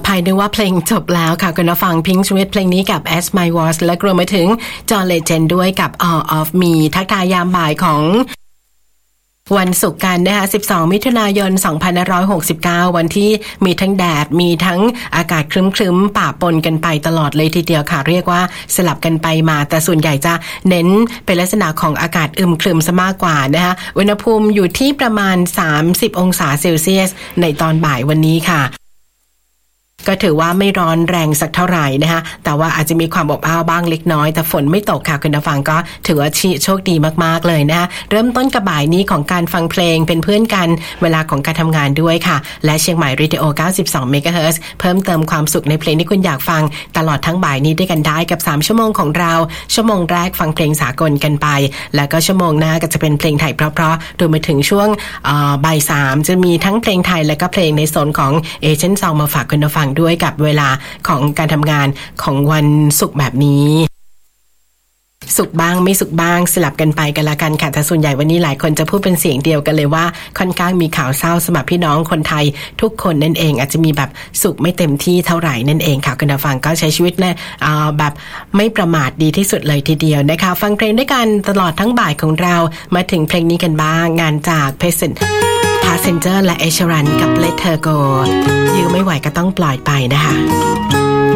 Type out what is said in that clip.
ภัยนึกว่าเพลงจบแล้วค่ะคุณผู้ฟัง Pink Sweat เพลงนี้กับ As My Was และรวมไปถึง John Legend ด้วยกับ All of Me ทักทายยามบ่ายของวันศุกร์กันนะคะ12มิถุนายน2569วันที่มีทั้งแดดมีทั้งอากาศครึ้มๆป่าปนกันไปตลอดเลยทีเดียวค่ะเรียกว่าสลับกันไปมาแต่ส่วนใหญ่จะเน้นเป็นลักษณะของอากาศอึมครึมซะมากกว่านะคะอุณหภูมิอยู่ที่ประมาณ30องศาเซลเซียสในตอนบ่ายวันนี้ค่ะก็ถือว่าไม่ร้อนแรงสักเท่าไหร่นะคะแต่ว่าอาจจะมีความอบอ้าวบ้างเล็กน้อยแต่ฝนไม่ตกค่ะคุณผู้ฟังก็ถือว่าโชคดีมากๆเลยนะคะเริ่มต้นกับบ่ายนี้ของการฟังเพลงเป็นเพื่อนกันเวลาของการทำงานด้วยค่ะและเชียงใหม่เรดิโอ92เมกะเฮิรตซ์เพิ่มเติมความสุขในเพลงที่คุณอยากฟังตลอดทั้งบ่ายนี้ด้วยกันได้กับ3ชั่วโมงของเราชั่วโมงแรกฟังเพลงสากลกันไปแล้วก็ชั่วโมงหน้าก็จะเป็นเพลงไทยเพราะๆรวมไปถึงช่วงบ่าย3จะมีทั้งเพลงไทยและก็เพลงในโซนของเอเชียนซองมาฝากคุณผู้ฟังด้วยกับเวลาของการทำงานของวันศุกร์แบบนี้สุขบ้างไม่สุขบ้างสลับกันไปกันละกันค่ะแต่ส่วนใหญ่วันนี้หลายคนจะพูดเป็นเสียงเดียวกันเลยว่าค่อนข้างมีข่าวเศร้าสำหรับพี่น้องคนไทยทุกคนนั่นเองอาจจะมีแบบสุขไม่เต็มที่เท่าไหร่นั่นเองค่ะคุณผู้ฟังก็ใช้ชีวิตเนี่ยแบบไม่ประมาทดีที่สุดเลยทีเดียวนะคะฟังเพลงด้วยกันตลอดทั้งบ่ายของเรามาถึงเพลงนี้กันบ้างงานจากPassenger และ Ed Sheeran กับ Let Her Go ยื้อไม่ไหวก็ต้องปล่อยไปนะคะ